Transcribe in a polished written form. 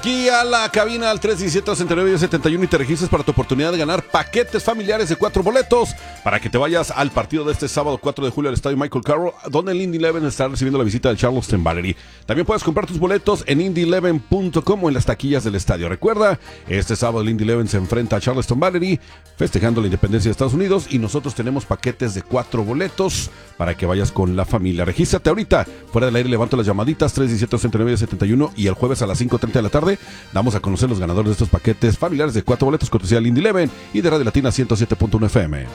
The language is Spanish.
Aquí a la cabina al 317-269-71 y te registras para tu oportunidad de ganar paquetes familiares de 4 boletos para que te vayas al partido de este sábado 4 de julio al estadio Michael Carroll, donde el Indy 11 estará recibiendo la visita del Charleston Battery. También puedes comprar tus boletos en indy11.com o en las taquillas del estadio. Recuerda, este sábado el Indy 11 se enfrenta a Charleston Battery festejando la independencia de Estados Unidos y nosotros tenemos paquetes de 4 boletos para que vayas con la familia. Regístrate ahorita, fuera del aire levanto las llamaditas 317-269-71 y el jueves a las 5:30 de la tarde damos a conocer los ganadores de estos paquetes familiares de 4 boletos cortesía del Indy 11 y de Radio Latina 107.1 FM.